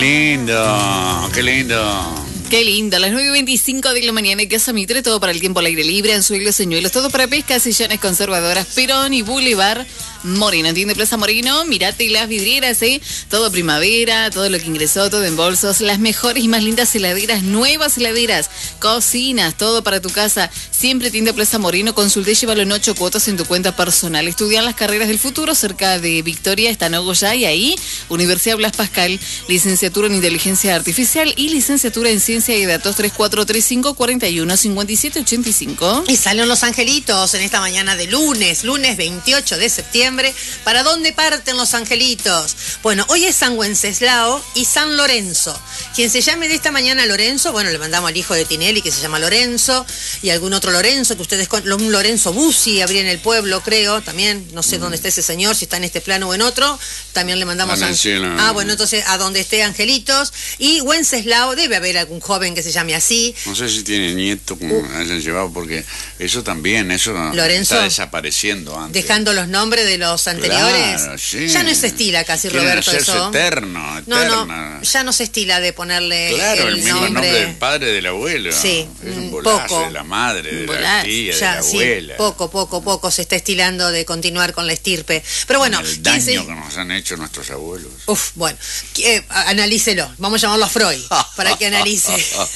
Lindo, qué lindo. Qué lindo, las 9:25 de la mañana en Casa Mitre, todo para el tiempo al aire libre, anzuelos, señuelos, todo para pesca, sillones, conservadoras, Perón y Boulevard Moreno. ¿Entiende? Plaza Moreno, mirate las vidrieras, todo primavera, todo lo que ingresó, todo en bolsos, las mejores y más lindas heladeras, nuevas heladeras, cocinas, todo para tu casa. Siempre Tienda Plaza Moreno, consulté, llévalo en 8 cuotas en tu cuenta personal. Estudiar las carreras del futuro cerca de Victoria, está Nogoyá, y ahí Universidad Blas Pascal, licenciatura en Inteligencia Artificial y licenciatura en Ciencia y Datos. 3435 41 57 85. Y salen los angelitos en esta mañana de lunes 28 de septiembre. ¿Para dónde parten los angelitos? Bueno, hoy es San Wenceslao y San Lorenzo. Quien se llame de esta mañana Lorenzo, bueno, le mandamos al hijo de Tinelli que se llama Lorenzo, y algún otro Lorenzo que ustedes conocen, un Lorenzo Bussi, habría en el pueblo, creo, también, no sé dónde está ese señor, si está en este plano o en otro, también le mandamos bueno, entonces a donde esté angelitos. Y Wenceslao, debe haber algún joven que se llame así. No sé si tiene nieto como hayan llevado, porque eso también, eso Lorenzo está desapareciendo antes. Dejando los nombres de los anteriores. Claro, sí. Ya no se estila casi, quieren Roberto, eso. Eterno. No, ya no se estila de ponerle el mismo nombre del padre del abuelo. Sí, es un bolazo, poco. de la madre, de la tía, ya, de la abuela. Sí, poco se está estilando de continuar con la estirpe. Pero bueno, el daño que nos han hecho nuestros abuelos. Bueno, analícelo. Vamos a llamarlo a Freud para que analice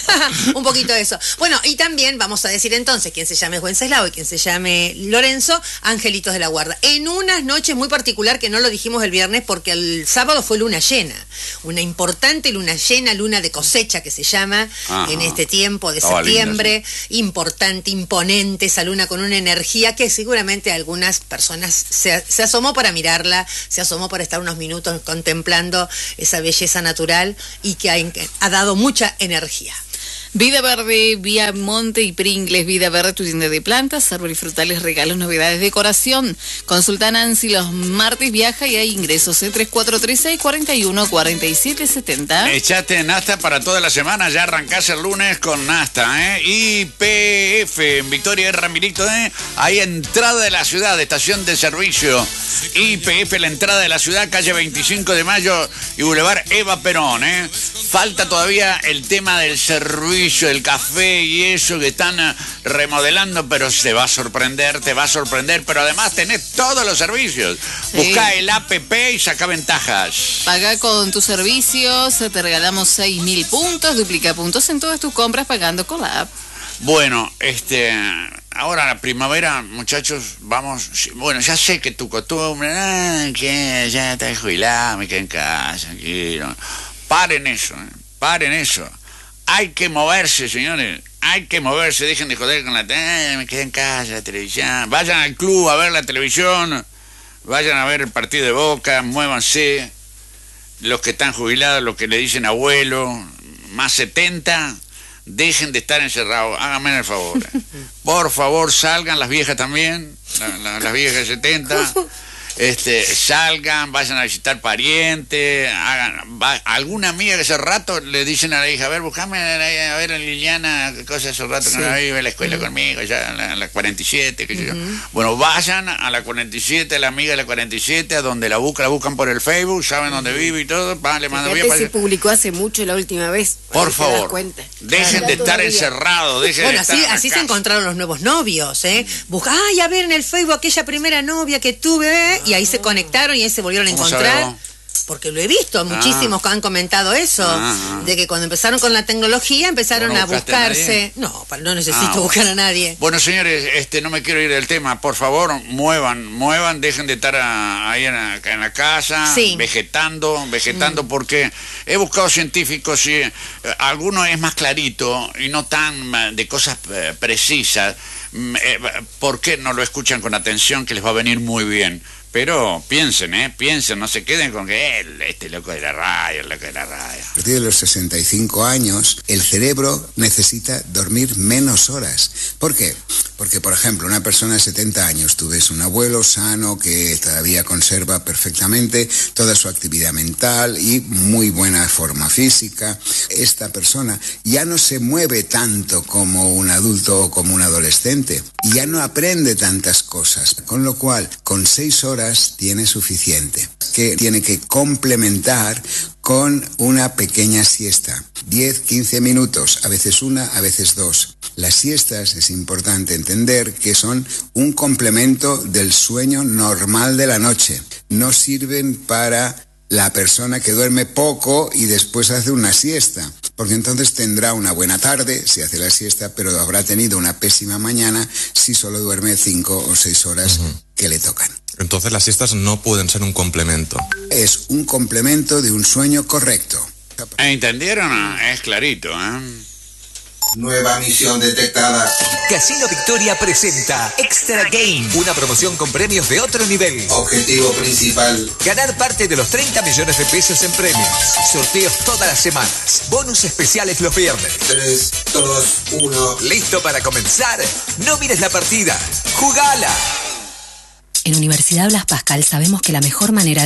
un poquito de eso. Bueno, y también vamos a decir entonces quien se llame Wenceslao y quien se llame Lorenzo, angelitos de la guarda. En unas noches muy particular que no lo dijimos el viernes porque el sábado fue luna llena. Una importante luna llena, luna de cosecha que se llama en este tiempo de septiembre. Linda, sí. Importante, imponente, esa luna con una energía que seguramente a algunas personas se asomó para mirarla, se asomó para estar unos minutos contemplando esa belleza natural y que ha dado mucha energía. Vida Verde, Vía Monte y Pringles. Vida Verde, tu tienda de plantas, árboles frutales, regalos, novedades, decoración. Consulta a Nancy los martes, viaja y hay ingresos en 3436 41 47 70. Echate Nasta para toda la semana, ya arrancás el lunes con Nasta, IPF en Victoria Ramirito, ahí entrada de la ciudad, estación de servicio. IPF, la entrada de la ciudad, calle 25 de Mayo y Boulevard Eva Perón, Falta todavía el tema del servicio, el café y eso que están remodelando, pero te va a sorprender, pero además tenés todos los servicios. Sí. Buscá el APP y saca ventajas. Paga con tus servicios, te regalamos 6.000 puntos, duplica puntos en todas tus compras pagando con la app. Bueno, ahora la primavera, muchachos, vamos. Bueno, ya sé que tu costumbre, que ya estás jubilado, me quedé en casa, tranquilo. Paren eso. Hay que moverse, señores. Hay que moverse. Dejen de joder con me quedé en casa, la televisión. Vayan al club a ver la televisión. Vayan a ver el partido de Boca. Muévanse. Los que están jubilados, los que le dicen abuelo, más 70, dejen de estar encerrados. Háganme el favor. Por favor, salgan las viejas también. Las viejas de 70. Salgan, vayan a visitar parientes, alguna amiga que hace rato le dicen a la hija, a ver, buscame a ver a Liliana, qué cosa hace rato que no la vive a la escuela conmigo, ya a la 47, qué sé yo. Bueno, vayan a la 47, a la amiga de la 47, a donde la buscan por el Facebook, saben dónde vive y todo, le mandan bien. Se publicó hace mucho la última vez. Por favor, dejen de estar encerrados, así se encontraron los nuevos novios, a ver en el Facebook aquella primera novia que tuve, y ahí se conectaron y ahí se volvieron a encontrar. Porque lo he visto, muchísimos que han comentado eso, de que cuando empezaron con la tecnología empezaron a buscarse. No necesito buscar a nadie. Bueno, señores, no me quiero ir del tema, por favor, muevan, dejen de estar ahí en la casa, vegetando, porque he buscado científicos y alguno es más clarito y no tan de cosas precisas. ¿Por qué no lo escuchan con atención, que les va a venir muy bien? Pero piensen, no se queden con que este loco de la radio, A partir de los 65 años, el cerebro necesita dormir menos horas. ¿Por qué? Porque, por ejemplo, una persona de 70 años, tú ves un abuelo sano que todavía conserva perfectamente toda su actividad mental y muy buena forma física. Esta persona ya no se mueve tanto como un adulto o como un adolescente y ya no aprende tantas cosas, con lo cual, con 6 horas tiene suficiente, que tiene que complementar con una pequeña siesta. 10, 15 minutos, a veces una, a veces dos. Las siestas, es importante entender que son un complemento del sueño normal de la noche. No sirven para la persona que duerme poco y después hace una siesta, porque entonces tendrá una buena tarde si hace la siesta, pero habrá tenido una pésima mañana si solo duerme 5 o 6 horas que le tocan. Entonces las siestas no pueden ser un complemento. Es un complemento de un sueño correcto. ¿Entendieron? Es clarito, ¿eh? Nueva misión detectada. Casino Victoria presenta Extra Game, una promoción con premios de otro nivel. Objetivo principal. Ganar parte de los 30 millones de pesos en premios. Sorteos todas las semanas. Bonus especiales los viernes. 3, 2, 1. ¿Listo para comenzar? No mires la partida. ¡Jugala! En Universidad Blas Pascal sabemos que la mejor manera de